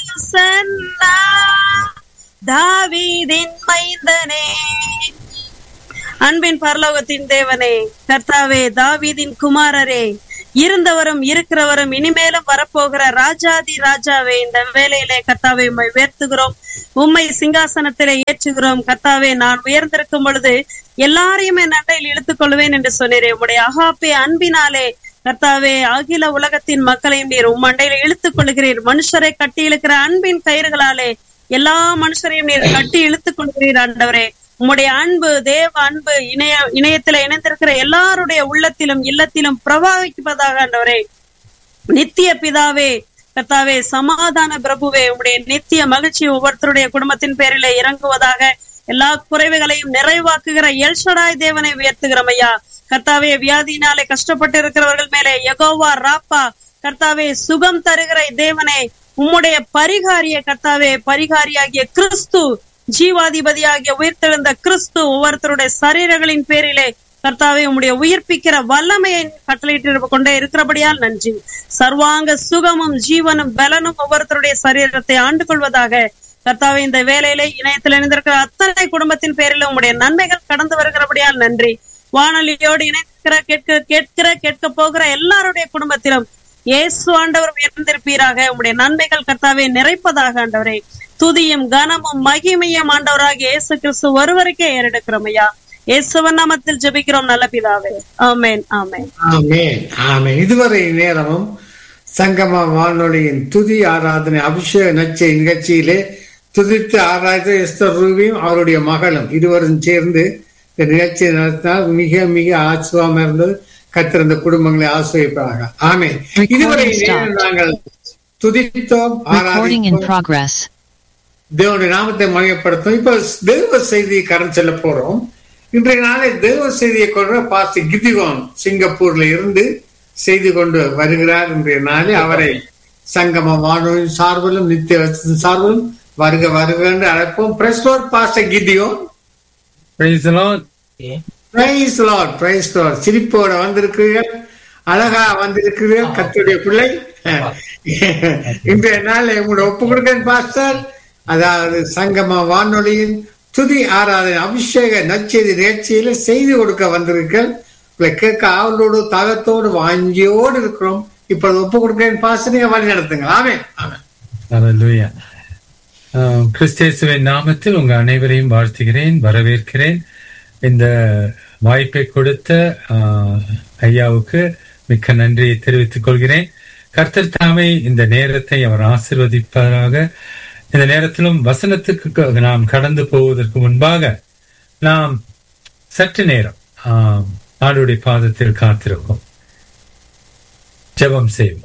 ஓசன்னா தாவீதின் மைந்தனே. அன்பின் பரலோகத்தின் தேவனே, கர்த்தாவே, தாவீதின் குமாரரே, இருந்தவரும் இருக்கிறவரும் இனிமேலும் வரப்போகிற ராஜாதி ராஜாவே, இந்த வேளையிலே கர்த்தாவே உம்மை உயர்த்துகிறோம், உம்மை சிங்காசனத்திலே ஏற்றுகிறோம். கர்த்தாவே, நான் உயர்ந்திருக்கும் பொழுது எல்லாரையுமே நண்டையில் இழுத்துக் கொள்வேன் என்று சொன்னீரே. உம்முடைய அகாப்பே அன்பினாலே கர்த்தாவே அகில உலகத்தின் மக்களையும் நீர் உம் மண்டையில இழுத்துக் கொள்கிறீர். மனுஷரை கட்டி இழுக்கிற அன்பின் கயிறுகளாலே எல்லா மனுஷரையும் நீர் கட்டி இழுத்துக் கொள்கிறீர். ஆண்டவரே, உம்முடைய அன்பு, தேவ அன்பு இணையத்துல இணைந்திருக்கிற எல்லாருடைய உள்ளத்திலும் இல்லத்திலும் பிரபாவிப்பதாக. ஆண்டவரே, நித்திய பிதாவே, கர்த்தாவே, சமாதான பிரபுவே, உம்முடைய நித்திய மகிழ்ச்சி ஒவ்வொருத்தருடைய குடும்பத்தின் பேரிலே இறங்குவதாக. எல்லா குறைவுகளையும் நிறைவாக்குகிற எல்ஷடாய் தேவனை உயர்த்துகிறோம் ஐயா. கர்த்தாவே, வியாதியினாலே கஷ்டப்பட்டு இருக்கிறவர்கள் மேலே யெகோவா ராப்பா, கர்த்தாவே, சுகம் தருகிற தேவனே, உம்முடைய பரிகாரிய கர்த்தாவே, பரிகாரியாகிய கிறிஸ்து, ஜீவாதிபதியாகிய உயிர்த்தெழுந்த கிறிஸ்து ஒவ்வொருத்தருடைய சரீரங்களின் பேரிலே கர்த்தாவே உம்முடைய உயிர்ப்பிக்கிற வல்லமையை கட்டளையிட்டு கொண்டே இருக்கிறபடியால் நன்றி. சர்வாங்க சுகமும் ஜீவனும் பலனும் ஒவ்வொருத்தருடைய சரீரத்தை ஆண்டு கொள்வதாக. கர்த்தாவே, இந்த வேலையிலே இணையத்தில் இணைந்திருக்கிற அத்தனை குடும்பத்தின் பேரில் உம்முடைய நன்மைகள் கடந்து வருகிறபடியால் நன்றி. வானொலியோடு இணைந்திருக்கிற கேட்க போகிற எல்லாருடைய குடும்பத்திலும் இயேசு ஆண்டவர் உயர்ந்திருப்பீராக. உம்முடைய நன்மைகள் கர்த்தாவே நிறைப்பதாக. ஆண்டவரே, துதியும் கனமும் மகிமையும் ஆண்டவராக இயேசு கிறிஸ்து ஒருவருக்கே ஏறெடுக்கிறோம் ஐயா. இயேசுவின் நாமத்தில் ஜெபிக்கிறோம் நல்ல பிதாவே. ஆமென், ஆமென், ஆமென், ஆமென். இதுவரை நேரமும் சங்கம வானொலியின் துதி ஆராதனை அபிஷேக நச்சை நிகழ்ச்சியிலே துதித்து ஆராய்ந்த எஸ்தர் ரூபியும் அவருடைய மகளும் இருவரும் சேர்ந்து இந்த நிகழ்ச்சியை நடத்தினால் மிக மிக ஆச்சரியமா இருந்தது. கத்திருந்த குடும்பங்களை ஆசிரியப்பாக. ஆமென். இதுவரை நாங்கள் துதித்தோம், ஆராதித்தோம், தேவனுடைய நாமத்தை மகிமைப்படுத்தும். இப்ப தேவ செய்தியை கடந்து செல்ல போறோம். இன்றைய நாளை தேவ செய்தியை கொண்ட பாஸ்டர் கிதிகோன் சிங்கப்பூர்ல இருந்து செய்து கொண்டு வருகிறார். இன்றைய நாளை அவரை சங்கம வானொலியின் சார்பிலும் நித்திய சார்பிலும் வருக வருக என்று அழைப்போம். Price Lord pastor கிதிகோன். Price Lord. Price Lord, price Lord. சிரிப்போட வந்திருக்கிறீர்கள், அழகா வந்திருக்கிறீர்கள் கர்த்தருடைய பிள்ளை. இன்றைய நாள் உங்களோட ஒப்பு கொடுக்கிறேன் பாஸ்டர். அதாவது சங்கம வானொலியின் துதி ஆராதனை அபிஷேக நற்செய்தி நிகழ்ச்சியில செய்து கொடுக்க வந்திருக்கீர்கள். கேட்க ஆவலோடு தாகத்தோடு வாஞ்சியோடு இருக்கிறோம். இப்ப ஒப்பு கொடுக்கிறேன் பாஸ்டர், நீங்க வழி நடத்துங்க. ஆமென், ஆமென். ஹல்லேலூயா. கிறிஸ்தேசுவின் நாமத்தில் உங்க அனைவரையும் வாழ்த்துகிறேன், வரவேற்கிறேன். இந்த வாய்ப்பை கொடுத்த ஐயாவுக்கு மிக்க நன்றியை தெரிவித்துக் கொள்கிறேன். கர்த்தர் தாமே இந்த நேரத்தை அவர் ஆசீர்வதிப்பதாக. இந்த நேரத்திலும் வசனத்துக்கு நாம் கடந்து போவதற்கு முன்பாக நாம் சற்று நேரம் ஆண்டுடைய பாதத்தில் காத்திருக்கும் ஜெபம் செய்வோம்.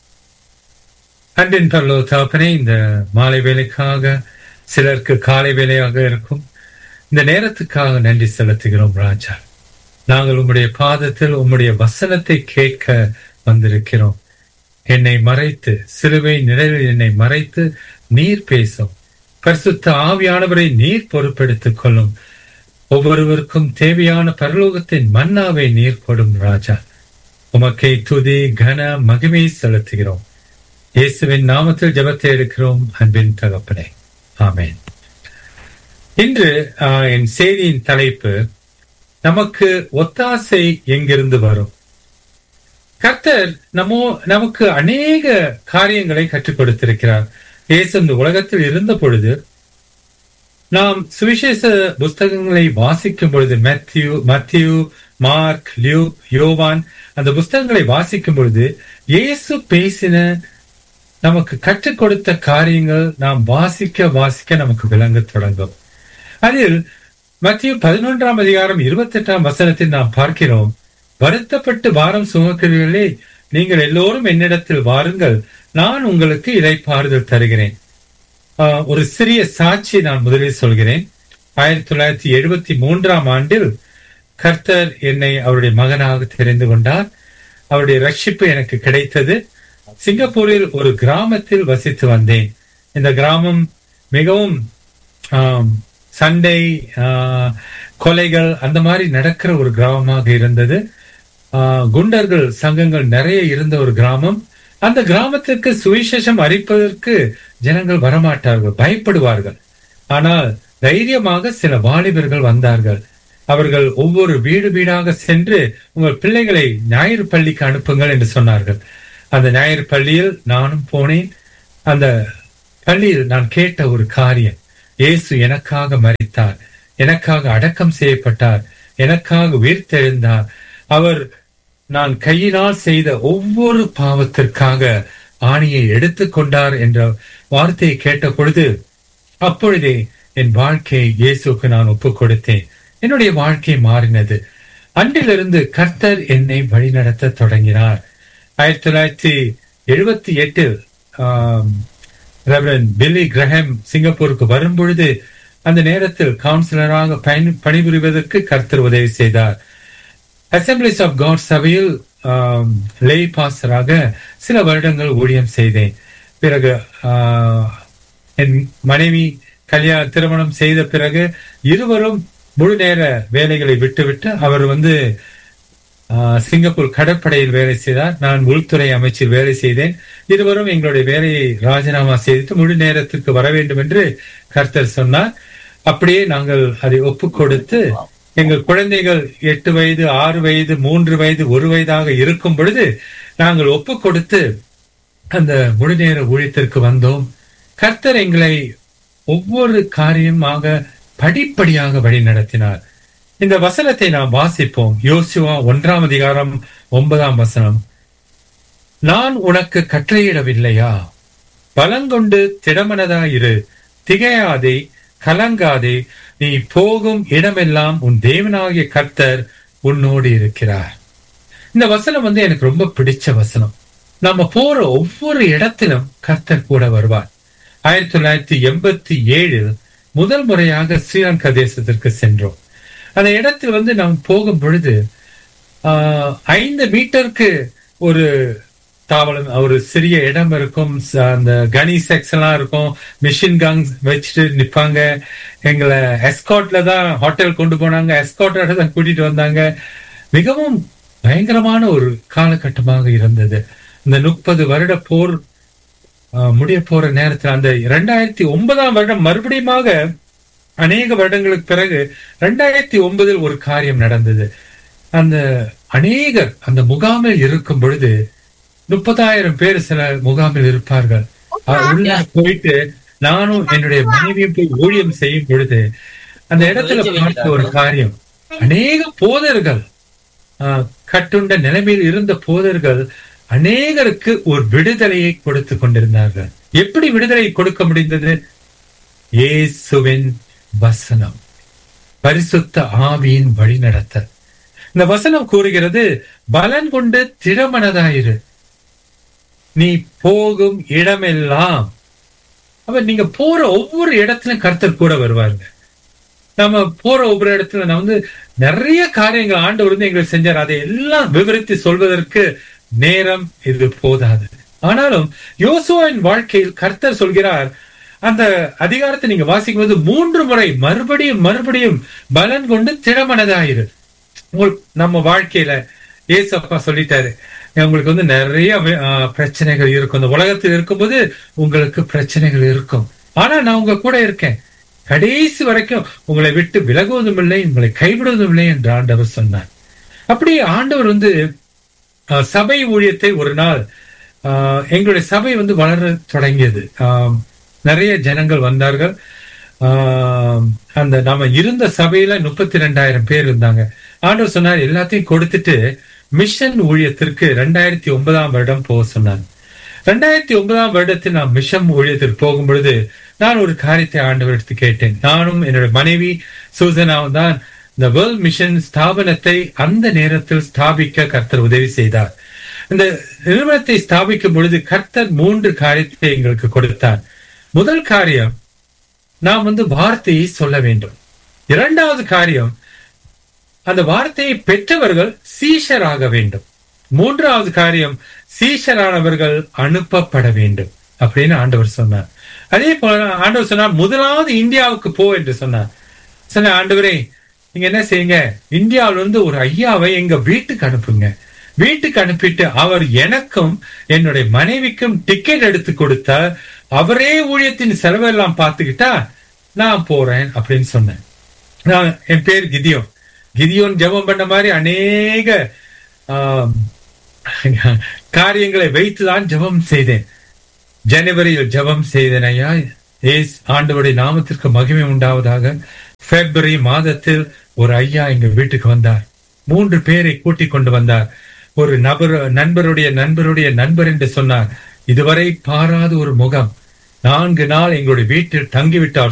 அன்பின் பரலோக தகப்பனே, இந்த மாலை வேலைக்காக, சிலருக்கு காலை வேலையாக இருக்கும் இந்த நேரத்துக்காக நன்றி செலுத்துகிறோம் ராஜா. நாங்கள் உம்முடைய பாதத்தில் உம்முடைய வசனத்தை கேட்க வந்திருக்கிறோம். என்னை மறைத்து, சிலுவை நிழலில் என்னை மறைத்து நீர் பேசும். பரிசுத்த ஆவியானவரை நீர் பொறுப்பெடுத்துக் கொள்ளும். ஒவ்வொருவருக்கும் தேவையான பரலோகத்தின் மன்னாவை நீர் கொடும் ராஜா. உமக்கை துதி கன மகிமை செலுத்துகிறோம். இயேசுவின் நாமத்தில் ஜெபத்தை எடுக்கிறோம் அன்பின் தகப்பனே, ஆமென். இன்று என் செய்தியின் தலைப்பு, நமக்கு ஒத்தாசை எங்கிருந்து வரும். கர்த்தர் நமக்கு அநேக காரியங்களை கற்றுக் கொடுத்திருக்கிறார். இயேசு இந்த உலகத்தில் இருந்த பொழுது நாம் சுவிசேஷ புஸ்தகங்களை வாசிக்கும் பொழுது, மத்தியு, மார்க், லியூக், யோவான், அந்த புஸ்தகங்களை வாசிக்கும் பொழுது இயேசு பேசின, நமக்கு கற்றுக் கொடுத்த காரியங்கள் நாம் வாசிக்க நமக்கு விளங்க தொடங்கும். அதில் மத்திய 11ஆம் அதிகாரம் 28ஆம் வசனத்தில் நாம் பார்க்கிறோம், வருத்தப்பட்டு பாரம் சுமக்கிறீர்களே, நீங்கள் எல்லோரும் என்னிடத்தில் வாருங்கள், நான் உங்களுக்கு இளைப்பாறுதல் தருகிறேன். ஒரு சிறிய சாட்சி நான் முதலில் சொல்கிறேன். 1973ஆம் ஆண்டில் கர்த்தர் என்னை அவருடைய மகனாக தெரிந்து கொண்டார். அவருடைய ரட்சிப்பு எனக்கு கிடைத்தது. சிங்கப்பூரில் ஒரு கிராமத்தில் வசித்து வந்தேன். இந்த கிராமம் மிகவும் சண்டை, கொலைகள் அந்த மாதிரி நடக்கிற ஒரு கிராமமாக இருந்தது. குண்டர்கள் சங்கங்கள் நிறைய இருந்த ஒரு கிராமம். அந்த கிராமத்திற்கு சுவிசேஷம் அறிப்பதற்கு ஜனங்கள் வரமாட்டார்கள், பயப்படுவார்கள். ஆனால் தைரியமாக சில வாலிபர்கள் வந்தார்கள். அவர்கள் ஒவ்வொரு வீடு வீடாக சென்று உங்கள் பிள்ளைகளை ஞாயிறு பள்ளிக்கு அனுப்புங்கள் என்று சொன்னார்கள். அந்த ஞாயிறு பள்ளியில் நானும் போனேன். அந்த பள்ளியில் நான் கேட்ட ஒரு காரியம், இயேசு எனக்காக மரித்தார், எனக்காக அடக்கம் செய்யப்பட்டார், எனக்காக உயிர்த்தெழுந்தார். அவர் நான் கையினால் செய்த ஒவ்வொரு பாவத்திற்காக ஆணியை எடுத்துக்கொண்டார் என்ற வார்த்தையை கேட்ட பொழுது, அப்பொழுதே என் வாழ்க்கையை இயேசுக்கு நான் ஒப்புக் கொடுத்தேன். என்னுடைய வாழ்க்கை மாறினது. அன்றிலிருந்து கர்த்தர் என்னை வழிநடத்த தொடங்கினார். 1978 ரெவரண்ட் பில்லி கிரஹாம் சிங்கப்பூருக்கு வரும் பொழுது அந்த நேரத்தில் கவுன்சிலராக பணிபுரிவதற்கு கர்த்தர் உதவி செய்தார். அசம்பிளிஸ் ஆஃப் காட் சபையில் லே பாஸ்டராக சில வருடங்கள் ஊழியம் செய்தேன். பிறகு என் மனைவி திருமணம் செய்த பிறகு இருவரும் முழு நேர வேலைகளை விட்டுவிட்டு அவர் சிங்கப்பூர் கடற்படையில் வேலை செய்தார். நான் உள்துறை அமைச்சில் வேலை செய்தேன். இருவரும் எங்களுடைய வேலையை ராஜினாமா செய்து முழு நேரத்திற்கு வர வேண்டும் என்று கர்த்தர் சொன்னார். அப்படியே நாங்கள் அதை ஒப்புக் கொடுத்து எங்கள் குழந்தைகள் 8 வயது 6 வயது 3 வயது 1 வயதாக இருக்கும் பொழுது நாங்கள் ஒப்புக் கொடுத்து அந்த முழு நேர ஊழியத்திற்கு வந்தோம். கர்த்தர் எங்களை ஒவ்வொரு காரியமாக படிப்படியாக வழி நடத்தினார். இந்த வசனத்தை நாம் வாசிப்போம். யோசுவா 1 அதிகாரம் 9 நான் உனக்கு கட்டளையிடவில்லையா? பலங்கொண்டு திடமனதாயிரு, திகையாதே, கலங்காதே, நீ போகும் இடமெல்லாம் உன் தேவனாகிய கர்த்தர் உன்னோடு இருக்கிறார். இந்த வசனம் எனக்கு ரொம்ப பிடிச்ச வசனம். நம்ம போற ஒவ்வொரு இடத்திலும் கர்த்தர் கூட வருவார். 1987 முதல் முறையாக ஸ்ரீலங்கா தேசத்திற்கு சென்றோம். அந்த இடத்தில் நாம் போகும் பொழுது 5 மீட்டருக்கு ஒரு தாவளம், ஒரு சிறிய இடம் இருக்கும். அந்த கனி செக்ஸ் எல்லாம் இருக்கும். மிஷின் கன்ஸ் வச்சுட்டு நிப்பாங்க. எங்களை எஸ்காட்ல தான் ஹோட்டல் கொண்டு போனாங்க. எஸ்காட்டோட தான் கூட்டிட்டு வந்தாங்க. மிகவும் பயங்கரமான ஒரு காலகட்டமாக இருந்தது. இந்த 30 வருட போர் முடிய போற நேரத்தில் அந்த 2009 வருடம் மறுபடியுமாக அநேக வருடங்களுக்கு பிறகு 2009 ஒரு காரியம் நடந்தது. அந்த அநேகர் அந்த முகாமில் இருக்கும் பொழுது 30,000 பேர் சில முகாமில் இருப்பார்கள். உள்ள போயிட்டு நானும் என்னுடைய மனைவியும் போய் ஊழியம் செய்யும் பொழுது அந்த இடத்துல பார்த்த ஒரு காரியம், அநேக போதர்கள், கட்டுண்ட நிலைமையில் இருந்த போதர்கள் அநேகருக்கு ஒரு விடுதலையை கொடுத்து கொண்டிருந்தார்கள். எப்படி விடுதலை கொடுக்க முடிந்தது? இயேசுவின் வசனம், பரிசுத்த ஆவியின் வழி நடத்த. இந்த வசனம் கூறுகிறது, பலன் கொண்டு திடமனதாயிரு, நீ போகும் இடமெல்லாம். அப்ப நீங்க போற ஒவ்வொரு இடத்திலும் கர்த்தர் கூட வருவாருங்க. நம்ம போற ஒவ்வொரு இடத்துல நான் நிறைய காரியங்கள் ஆண்டவர் எங்களுக்கு செஞ்சார். அதை எல்லாம் விவரித்து சொல்வதற்கு நேரம் இது போதாது. ஆனாலும் யோசுவாவின் வாழ்க்கையில் கர்த்தர் சொல்கிறார், அந்த அதிகாரத்தை நீங்க வாசிக்கும் போது 3 முறை மறுபடியும் மறுபடியும் பலன் கொண்டு திடமனதாயிரு. நம்ம வாழ்க்கையில ஏசப்பா சொல்லிட்டாரு, உங்களுக்கு நிறைய பிரச்சனைகள் இருக்கும். இந்த உலகத்தில் இருக்கும்போது உங்களுக்கு பிரச்சனைகள் இருக்கும். ஆனா நான் உங்க கூட இருக்கேன், கடைசி வரைக்கும் உங்களை விட்டு விலகுவதும் இல்லை, உங்களை கைவிடுவதும் இல்லை என்று ஆண்டவர் சொன்னார். அப்படி ஆண்டவர் சபை ஊழியத்தை ஒரு நாள் எங்களுடைய சபை வளர தொடங்கியது. நிறைய ஜனங்கள் வந்தார்கள். அந்த நாம இருந்த சபையில 32,000 பேர் இருந்தாங்க. ஆண்டவர் சொன்னார், எல்லாத்தையும் கொடுத்துட்டு மிஷன் ஊழியத்திற்கு 2009 வருடம் போக சொன்னாங்க. 2009 வருடத்தில் நான் மிஷன் ஊழியத்திற்கு போகும் பொழுது நான் ஒரு காரியத்தை ஆண்டவர் எடுத்து கேட்டேன். நானும் என்னுடைய மனைவி சூசனாவும் தான் இந்த வேர்ல்ட் மிஷன் ஸ்தாபனத்தை அந்த நேரத்தில் ஸ்தாபிக்க கர்த்தர் உதவி செய்தார். இந்த நிறுவனத்தை ஸ்தாபிக்கும் பொழுது கர்த்தர் 3 காரியத்தை எங்களுக்கு கொடுத்தார். முதல் காரியம், நாம் வார்த்தையை சொல்ல வேண்டும். 2வது காரியம், அந்த வார்த்தையை பெற்றவர்கள் சீஷராக வேண்டும். 3வது காரியம், சீஷரானவர்கள் அனுப்பப்பட வேண்டும் அப்படின்னு ஆண்டவர் சொன்னார். அதே போல ஆண்டவர் சொன்னார், முதலாவது இந்தியாவுக்கு போ என்று சொன்னார். சொன்ன, ஆண்டவரே நீங்க என்ன செய்யுங்க, இந்தியாவில ஒரு ஐயாவை எங்க வீட்டுக்கு அனுப்புங்க. வீட்டுக்கு அனுப்பிட்டு அவர் எனக்கும் என்னுடைய மனைவிக்கும் டிக்கெட் எடுத்து கொடுத்தார். அவரே ஊழியத்தின் செலவெல்லாம் பார்த்துக்கிட்டா நான் போறேன் அப்படின்னு சொன்னேன். என் பேர் கிதியோன் ஜெபம் பண்ண மாதிரி அநேக காரியங்களை வைத்துதான் ஜெபம் செய்தேன். ஜனவரியில் ஜெபம் செய்தேன். ஐயா ஆண்டவருடைய நாமத்திற்கு மகிமை உண்டாவதாக. பிப்ரவரி மாதத்தில் ஒரு ஐயா எங்க வீட்டுக்கு வந்தார். 3 பேரை கூட்டிக் கொண்டு வந்தார். ஒரு நண்பருடைய நண்பர் என்று சொன்னார். இதுவரை பாராத ஒரு முகம். 4 நாள் எங்களுடைய வீட்டில் தங்கிவிட்டார்.